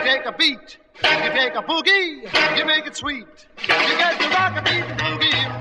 take a beat, you take a boogie, you make it sweet. You get the rock a beat boogie.